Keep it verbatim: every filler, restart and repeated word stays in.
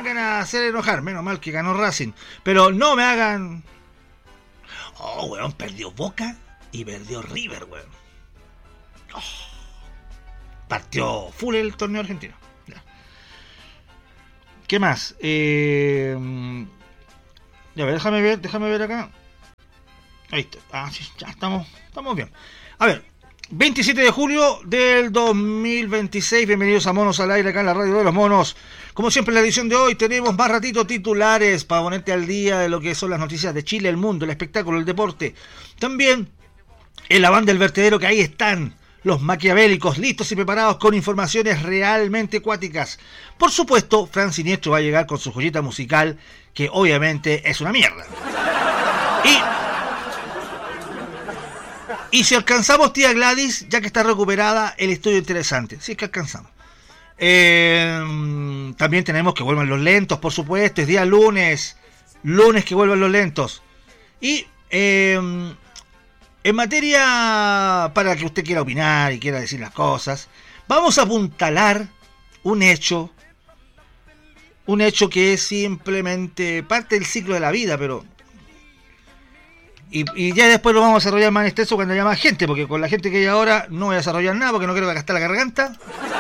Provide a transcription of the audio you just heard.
vengan a hacer enojar. Menos mal que ganó Racing. Pero no me hagan... Oh, weón, perdió Boca y perdió River, weón. Oh. Partió full el torneo argentino. Ya. ¿Qué más? Eh... Ya, a ver, déjame ver, déjame ver acá. Ahí está. Ah, sí, ya estamos, estamos bien. A ver, veintisiete de julio del dos mil veintiséis. Bienvenidos a Monos al Aire, acá en la Radio de los Monos. Como siempre, en la edición de hoy tenemos más ratito titulares para ponerte al día de lo que son las noticias de Chile, el mundo, el espectáculo, el deporte. También en la banda del vertedero, que ahí están los maquiavélicos, listos y preparados con informaciones realmente cuáticas. Por supuesto, Fran Siniestro va a llegar con su joyita musical, que obviamente es una mierda. Y, y si alcanzamos tía Gladys, ya que está recuperada, el estudio interesante. Si es que alcanzamos. Eh, también tenemos que vuelvan los lentos, por supuesto. Es día lunes. Lunes que vuelvan los lentos. Y... Eh, en materia, para que usted quiera opinar y quiera decir las cosas, vamos a apuntalar un hecho, un hecho que es simplemente parte del ciclo de la vida, pero... Y, y ya después lo vamos a desarrollar más extenso cuando haya más gente, porque con la gente que hay ahora no voy a desarrollar nada, porque no quiero gastar la garganta.